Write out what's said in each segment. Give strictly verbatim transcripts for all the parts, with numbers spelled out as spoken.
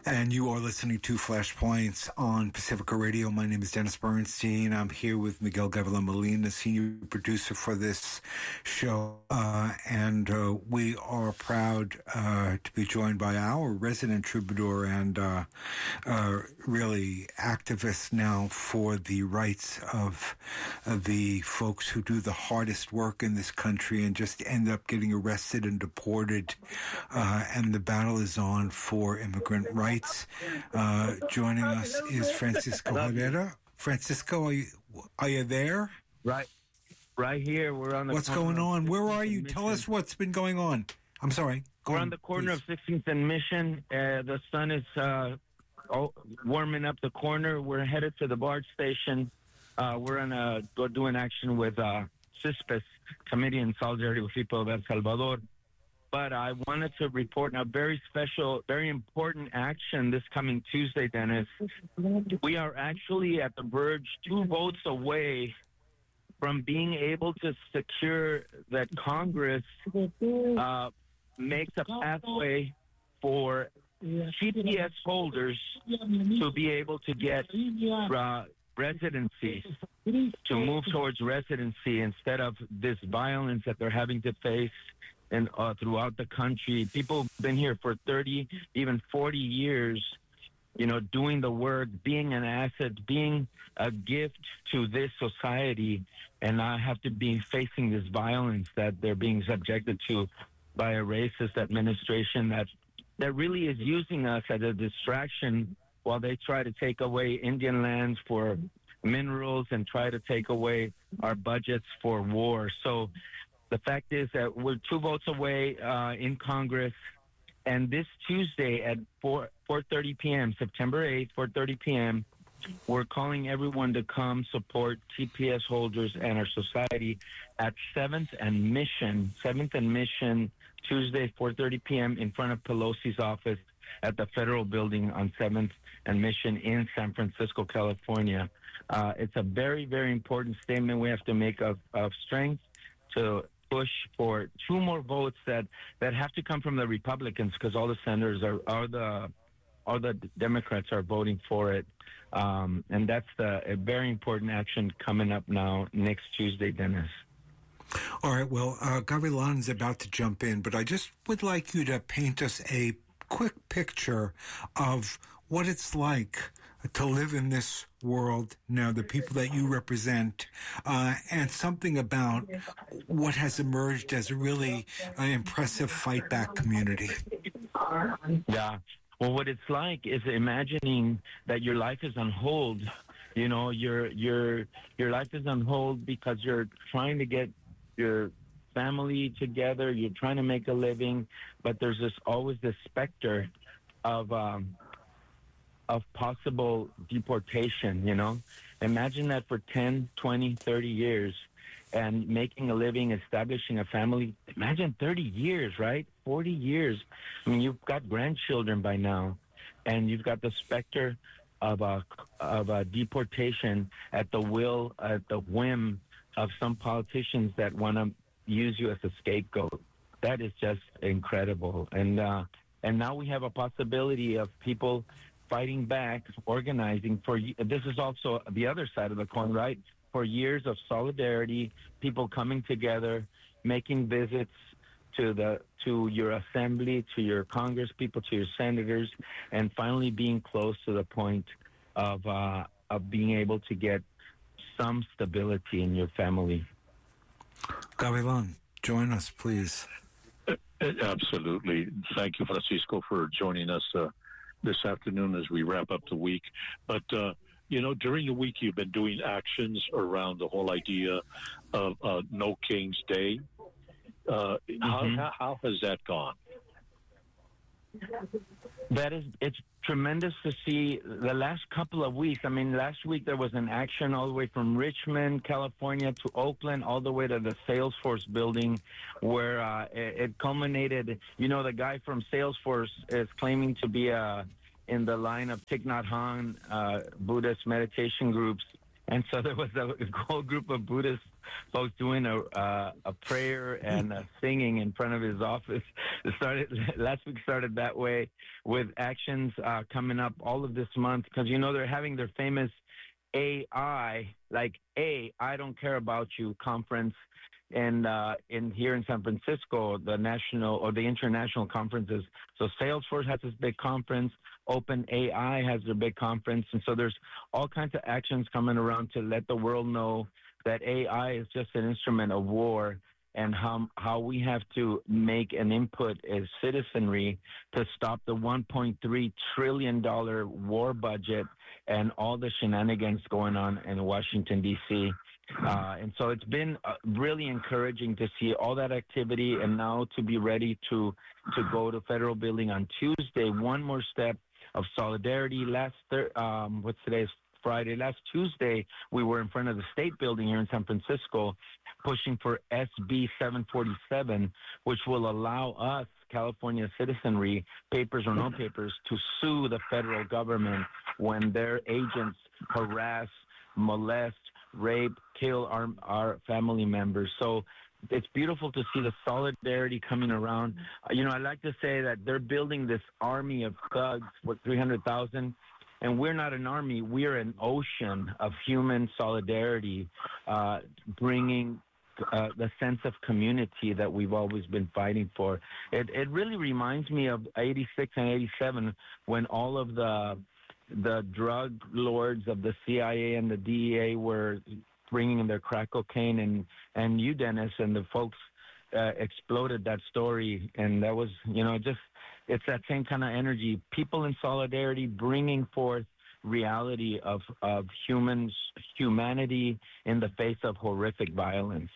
And you are listening to Flashpoints on Pacifica Radio. My name is Dennis Bernstein. I'm here with Miguel Gavilan Molina, senior producer for this show. Uh, and uh, we are proud uh, to be joined by our resident troubadour and uh, uh, really activist now for the rights of uh, the folks who do the hardest work in this country and just end up getting arrested and deported. Uh, and the battle is on for immigrant rights. Uh, joining us is Francisco Herrera. Francisco, are you are you there? Right, right here. We're on the. What's going on? Where are you? Tell us what's been going on. I'm sorry. Go We're on, on the corner please. of sixteenth and Mission. Uh, the sun is uh, oh, warming up the corner. We're headed to the BART station. Uh, we're on a we're doing action with uh, CISPES, Committee in Solidarity with People of El Salvador. But I wanted to report a very special, very important action this coming Tuesday, Dennis. We are actually at the verge, two votes away from being able to secure that Congress uh, makes a pathway for T P S holders to be able to get uh, residency, to move towards residency instead of this violence that they're having to face. And uh, throughout the country, people have been here for thirty, even forty years, you know, doing the work, being an asset, being a gift to this society, and not have to be facing this violence that they're being subjected to by a racist administration that that really is using us as a distraction while they try to take away Indian lands for minerals and try to take away our budgets for war. So the fact is that we're two votes away uh, in Congress, and this Tuesday at four four thirty p.m., September eighth, four thirty p.m., we're calling everyone to come support T P S holders and our society at seventh and Mission, seventh and Mission, Tuesday, four thirty p.m. in front of Pelosi's office at the Federal Building on seventh and Mission in San Francisco, California. Uh, it's a very, very important statement we have to make of, of strength to push for two more votes that, that have to come from the Republicans because all the senators are, are the all the Democrats are voting for it. Um, and that's the a very important action coming up now next Tuesday, Dennis. All right. Well, uh, Gavilan's about to jump in, but I just would like you to paint us a quick picture of what it's like to live in this world now, the people that you represent, uh, and something about what has emerged as a really uh, impressive fight back community. Yeah. Well, what it's like is imagining that your life is on hold. You know, your your your life is on hold because you're trying to get your family together. You're trying to make a living, but there's this always this specter of um, of possible deportation. You know, imagine that for ten, twenty, thirty years, and making a living, establishing a family. Imagine thirty years, right? forty years. I mean, you've got grandchildren by now, and you've got the specter of a of a deportation at the will, at the whim of some politicians that want to use you as a scapegoat. That is just incredible. And uh, and now we have a possibility of people fighting back, organizing for. This is also the other side of the coin, right? For years of solidarity, people coming together, making visits to the to your assembly, to your Congress people, to your senators, and finally being close to the point of uh, of being able to get some stability in your family. Gavilan, join us, please. Absolutely. Thank you, Francisco, for joining us uh, this afternoon as we wrap up the week. But, uh, you know, during the week, you've been doing actions around the whole idea of uh, No King's Day. Uh, mm-hmm. how, how has that gone? That is, it's tremendous to see the last couple of weeks. I mean, last week there was an action all the way from Richmond, California to Oakland, all the way to the Salesforce building where uh, it, it culminated. You know, the guy from Salesforce is claiming to be uh, in the line of Thich Nhat Hanh, uh, Buddhist meditation groups. And so there was a, a whole group of Buddhist folks doing a uh, a prayer and uh, singing in front of his office. It started last week. Started that way with actions uh, coming up all of this month because you know they're having their famous A I, like A, I don't care about you conference, and uh, in here in San Francisco, the national or the international conferences. So Salesforce has this big conference. OpenAI has their big conference, and so there's all kinds of actions coming around to let the world know that A I is just an instrument of war, and how how we have to make an input as citizenry to stop the one point three trillion dollar war budget and all the shenanigans going on in Washington D C. Uh, and so it's been uh, really encouraging to see all that activity, and now to be ready to to go to Federal Building on Tuesday. One more step of solidarity. Last thir- um, what's today's Friday? Last Tuesday, we were in front of the State Building here in San Francisco, pushing for S B seven forty-seven, which will allow us, California citizenry, papers or no papers, to sue the federal government when their agents harass, molest, rape, kill our our family members. So it's beautiful to see the solidarity coming around. Uh, you know, I like to say that they're building this army of thugs with three hundred thousand, and we're not an army. We're an ocean of human solidarity, uh, bringing uh, the sense of community that we've always been fighting for. It, it really reminds me of eighty-six and eighty-seven when all of the the drug lords of the C I A and the D E A were bringing in their crack cocaine, and, and you, Dennis, and the folks uh, exploded that story. And that was, you know, just, it's that same kind of energy. People in solidarity bringing forth reality of, of humans, humanity in the face of horrific violence.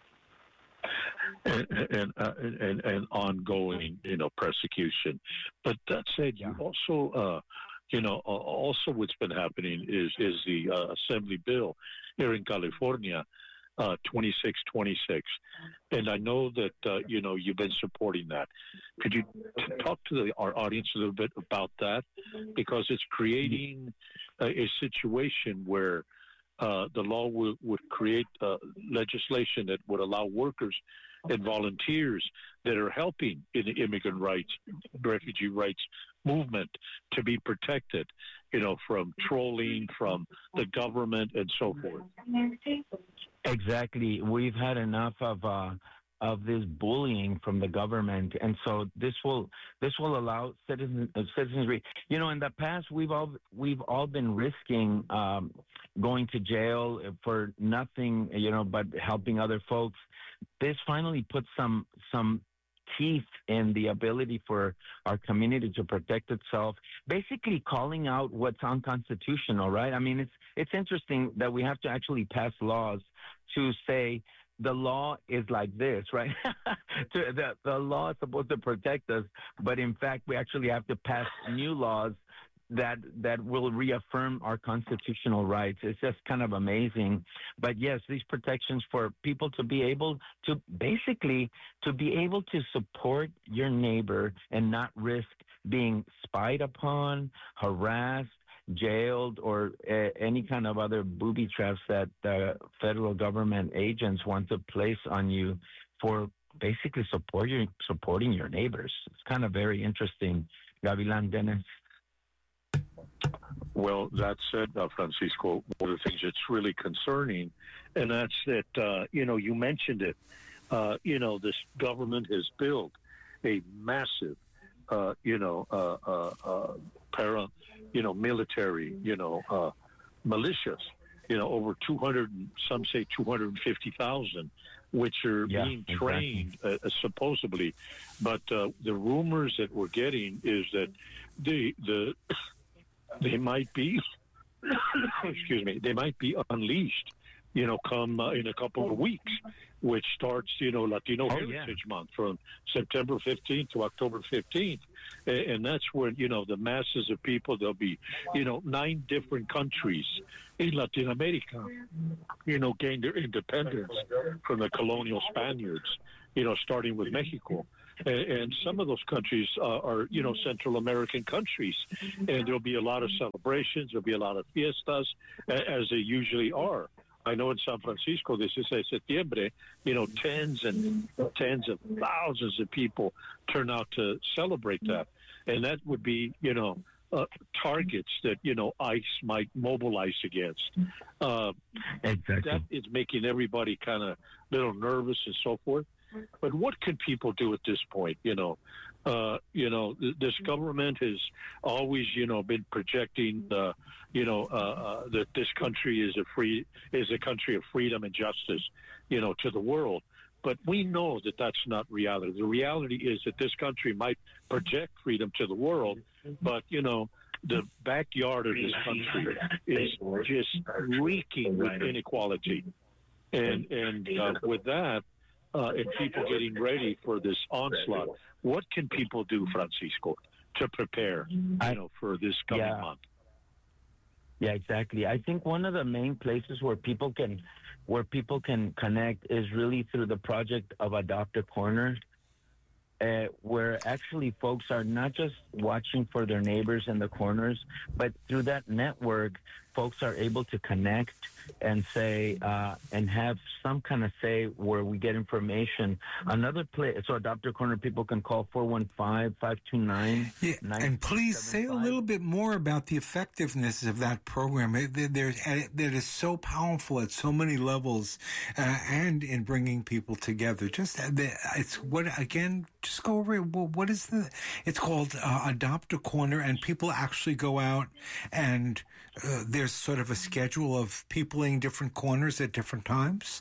And and, uh, and and ongoing, you know, persecution. But that said, yeah. you also, uh, you know, also what's been happening is is the uh, Assembly bill here in California, uh, twenty-six twenty-six, and I know that uh, you know you've been supporting that. Could you t- talk to the, our audience a little bit about that, because it's creating a, a situation where uh, the law would would create uh, legislation that would allow workers and volunteers that are helping in the immigrant rights, refugee rights movement to be protected, you know, from trolling, from the government, and so forth. Exactly. We've had enough of uh, of this bullying from the government, and so this will this will allow citizen uh, citizenry. You know, in the past, we've all we've all been risking um, going to jail for nothing, you know, but helping other folks. This finally puts some some teeth in the ability for our community to protect itself, basically calling out what's unconstitutional, right? I mean, it's it's interesting that we have to actually pass laws to say the law is like this, right? to, the, the law is supposed to protect us, but in fact, we actually have to pass new laws that that will reaffirm our constitutional rights. It's just kind of amazing. But yes, these protections for people to be able to basically to be able to support your neighbor and not risk being spied upon, harassed, jailed, or uh, any kind of other booby traps that the federal government agents want to place on you for basically support your, supporting your neighbors. It's kind of very interesting. Gavilan, Dennis. Well, that said, uh, Francisco, one of the things that's really concerning, and that's that, uh, you know, you mentioned it, uh, you know, this government has built a massive, uh, you know, uh, uh, uh, para, you know, military, you know, uh, militias, you know, over two hundred, some say two hundred fifty thousand, which are yeah, being trained exactly. uh, supposedly. But uh, the rumors that we're getting is that the the they might be, excuse me, they might be unleashed, you know, come uh, in a couple of weeks, which starts, you know, Latino oh, Heritage yeah. Month from September fifteenth to October fifteenth. And, and that's when, you know, the masses of people, there'll be, you know, nine different countries in Latin America, you know, gain their independence from the colonial Spaniards, you know, starting with Mexico. And, and some of those countries uh, are, you know, Central American countries. And there'll be a lot of celebrations. There'll be a lot of fiestas, as they usually are. I know in San Francisco, this is Septiembre, you know, tens and tens of thousands of people turn out to celebrate that. And that would be, you know, uh, targets that, you know, ICE might mobilize against. Uh, exactly. That is making everybody kind of a little nervous and so forth. But what can people do at this point, you know? Uh, you know, th- this government has always, you know, been projecting, uh, you know, uh, uh, that this country is a free, is a country of freedom and justice, you know, to the world. But we know that that's not reality. The reality is that this country might project freedom to the world, but, you know, the backyard of this country is just reeking with inequality. And, and uh, with that, uh, and people getting ready for this onslaught, what can people do, Francisco, to prepare, you know, for this coming yeah. month? Yeah, exactly. I think one of the main places where people can where people can connect is really through the project of Adopt a Corner, uh, where actually folks are not just watching for their neighbors in the corners, but through that network, folks are able to connect and say, uh, and have some kind of say where we get information. Another place, so Adopt a Corner, people can call four one five, five two nine, yeah, and please say a little bit more about the effectiveness of that program. It, there, that is so powerful at so many levels, uh, and in bringing people together. Just it's what again? Just go over it. What is the? It's called uh, Adopt a Corner, and people actually go out and uh, there's sort of a schedule of people in different corners at different times.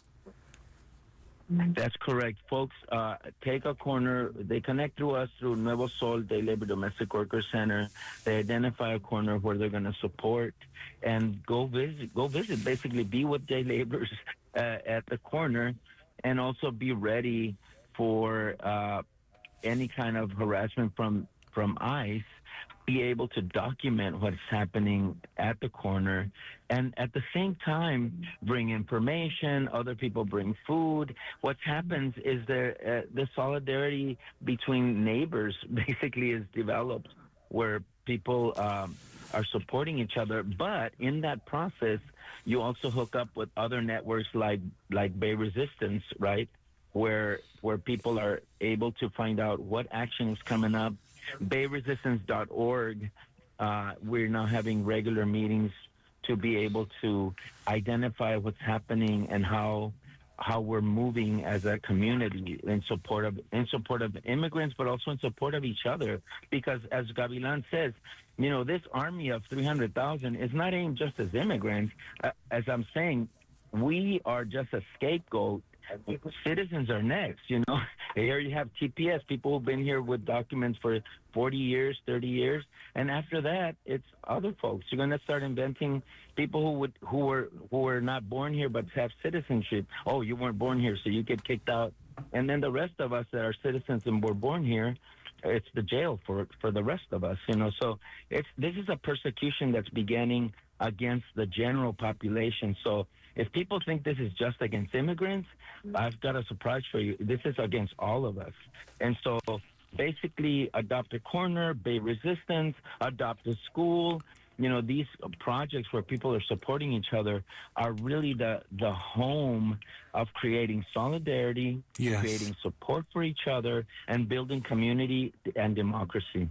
That's correct, folks. Uh, take a corner. They connect through us through Nuevo Sol Day Labor Domestic Workers Center. They identify a corner where they're going to support and go visit. Go visit. Basically, be with day laborers uh, at the corner, and also be ready for uh, any kind of harassment from from ICE. Be able to document what's happening at the corner, and at the same time bring information. Other people bring food. What happens is there uh, the solidarity between neighbors basically is developed, where people um, are supporting each other. But in that process, you also hook up with other networks like like Bay Resistance, right? Where where people are able to find out what action is coming up. bay resistance dot org, uh, we're now having regular meetings to be able to identify what's happening and how how we're moving as a community in support of in support of immigrants, but also in support of each other. Because as Gavilan says, you know, this army of three hundred thousand is not aimed just as immigrants. Uh, as I'm saying, we are just a scapegoat. Citizens are next, you know. Here you have T P S, people who've been here with documents for forty years, thirty years, and after that, it's other folks. You're going to start inventing people who would who were who were not born here but have citizenship. Oh, you weren't born here, so you get kicked out. And then the rest of us that are citizens and were born here, it's the jail for for the rest of us, you know. So it's this is a persecution that's beginning against the general population. So if people think this is just against immigrants, I've got a surprise for you. This is against all of us. And so basically, Adopt a Corner, Bay Resistance, Adopt a School, you know, these projects where people are supporting each other are really the, the home of creating solidarity, yes. creating support for each other, and building community and democracy.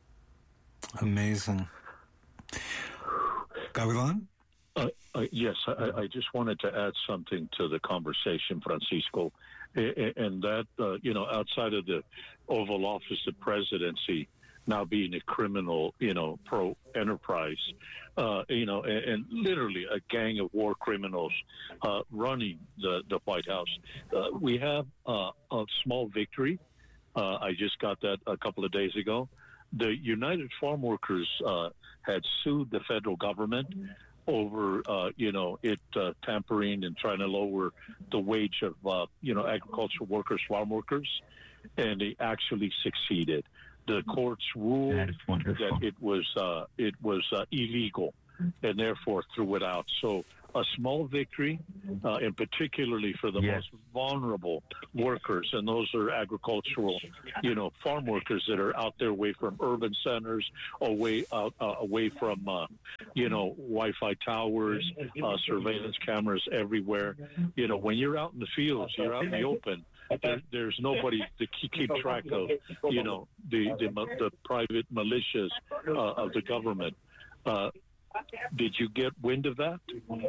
Amazing. Gavilan? Uh, uh, yes, I, I just wanted to add something to the conversation, Francisco, and that, uh, you know, outside of the Oval Office, the presidency now being a criminal, you know, pro-enterprise, uh, you know, and, and literally a gang of war criminals uh, running the, the White House. Uh, we have uh, a small victory. Uh, I just got that a couple of days ago. The United Farm Workers uh, had sued the federal government over, uh, you know, it uh, tampering and trying to lower the wage of, uh, you know, agricultural workers, farm workers, and they actually succeeded. The courts ruled that, that it was uh, it was uh, illegal, and therefore threw it out. So a small victory, uh, and particularly for the Yes. most vulnerable workers, and those are agricultural, you know, farm workers that are out there away from urban centers, away out, uh, away from, uh, you know, Wi-Fi towers, uh, surveillance cameras everywhere. You know, when you're out in the fields, you're out in the open. There, there's nobody to keep, keep track of, you know, the the, the private militias uh, of the government. Uh, did you get wind of that?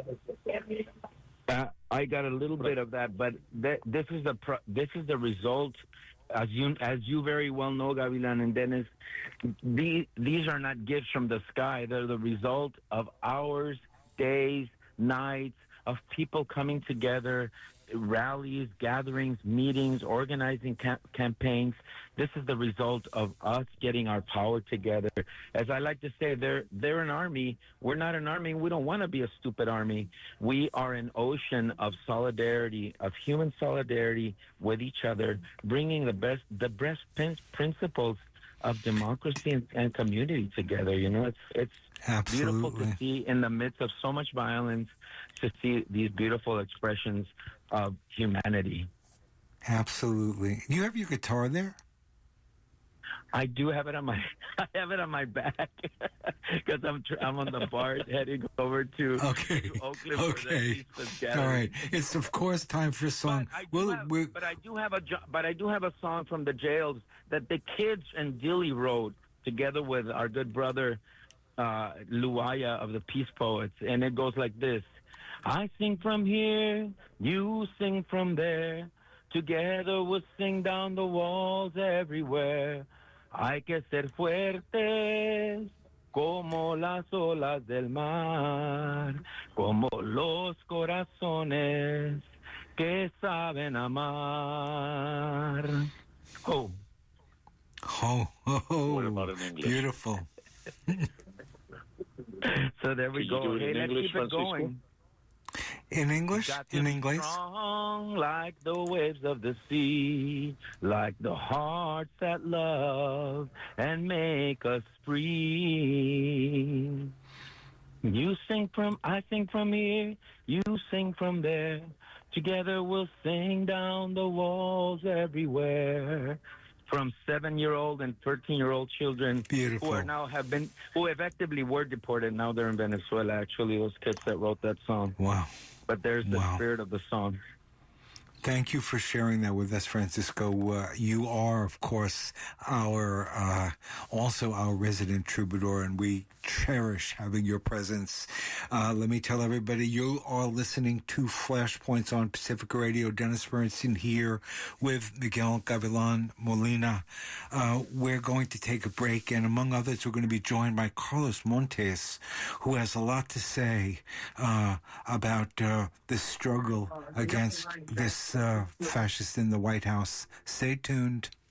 Uh, I got a little bit of that, but th- this is the pro- this is the result, as you as you very well know, Gavilan and Dennis. The, these are not gifts from the sky; they're the result of hours, days, nights of people coming together, rallies, gatherings, meetings, organizing cam- campaigns. This is the result of us getting our power together. As I like to say, they're they're an army. We're not an army. We don't want to be a stupid army. We are an ocean of solidarity, of human solidarity with each other, bringing the best the best prin- principles of democracy and, and community together. You know, it's it's Absolutely. beautiful to see in the midst of so much violence, to see these beautiful expressions of humanity. Absolutely. You have your guitar there? I do have it on my I have it on my back because I'm tr- I'm on the BART heading over to, Okay. to Oakland Okay. for the Eastman's gathering. All right. It's of course time for a song. But I, do Well, have, we're- but I do have a jo- but I do have a song from the jails that the kids and Dilly wrote together with our good brother uh, Luaya of the Peace Poets, and it goes like this: I sing from here, you sing from there. Together we'll sing down the walls everywhere. Hay que ser fuertes como las olas del mar, como los corazones que saben amar. Oh, oh, oh, What about in English? beautiful. so there we Can you go. do it Hey, in let's English, keep it Francisco? going. In English? Got to In be English? strong like the waves of the sea, like the hearts that love and make us free. You sing from, I sing from here, you sing from there. Together we'll sing down the walls everywhere. From seven-year-old and thirteen-year-old children Beautiful. who are now have been, who effectively were deported. Now they're in Venezuela. Actually, those kids that wrote that song. Wow. But there's the Wow. spirit of the song. Thank you for sharing that with us, Francisco. Uh, you are, of course, our uh, also our resident troubadour, and we cherish having your presence. Uh, let me tell everybody, you are listening to Flashpoints on Pacifica Radio. Dennis Bernstein here with Miguel Gavilan Molina. Uh, we're going to take a break, and among others, we're going to be joined by Carlos Montes, who has a lot to say uh, about uh, the struggle against this uh, fascist in the White House. Stay tuned.